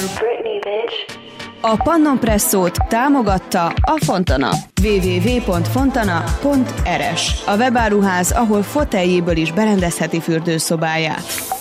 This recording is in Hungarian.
Britney, bitch. A Pannon Presszót támogatta a Fontana. www.fontana.rs, a webáruház, ahol foteljéből is berendezheti fürdőszobáját.